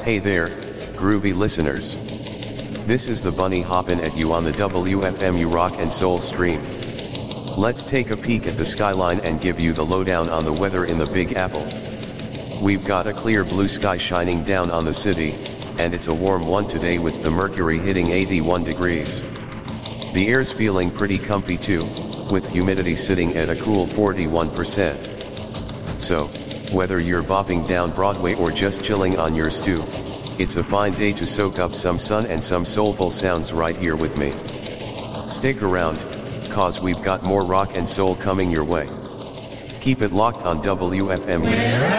Hey there, groovy listeners. This is the Bunny hoppin' at you on the WFMU Rock and Soul stream. Let's take a peek at the skyline and give you the lowdown on the weather in the Big Apple. We've got a clear blue sky shining down on the city, and it's a warm one today with the mercury hitting 81 degrees. The air's feeling pretty comfy too, with humidity sitting at a cool 41%. So, whether you're bopping down Broadway or just chilling on your stoop, it's a fine day to soak up some sun and some soulful sounds right here with me. Stick around, cause we've got more rock and soul coming your way. Keep it locked on WFMU.